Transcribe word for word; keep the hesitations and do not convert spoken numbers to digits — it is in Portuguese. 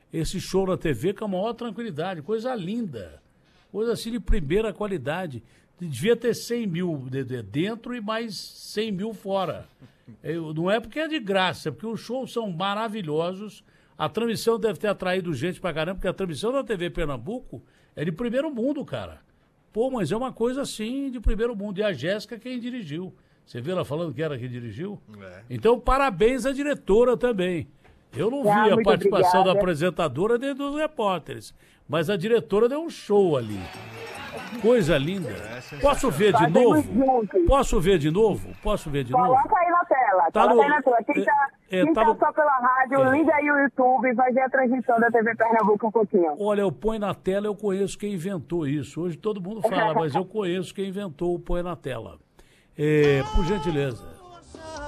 esse show na T V com a maior tranquilidade, coisa linda, coisa assim de primeira qualidade. Devia ter cem mil dentro e mais cem mil fora. Eu, não é porque é de graça, é porque os shows são maravilhosos. A transmissão deve ter atraído gente pra caramba, porque a transmissão da T V Pernambuco é de primeiro mundo, cara. Pô, mas é uma coisa assim de primeiro mundo. E a Jéssica quem dirigiu. Você viu ela falando que era quem dirigiu? É. Então, parabéns à diretora também. Eu não Ah, vi a participação obrigada. da apresentadora nem dos repórteres, mas a diretora deu um show ali. Coisa linda. Posso ver de novo? Posso ver de novo? Posso ver de novo? Coloca aí na tela. Tá Coloca no- aí na tela. Quem tá, é, quem tá tá no- só pela rádio, É. liga aí o YouTube e vai ver a transmissão da T V Pernambuco um pouquinho. Olha, eu põe na tela, eu conheço quem inventou isso. Hoje todo mundo fala, mas eu conheço quem inventou o põe na tela. É, por gentileza.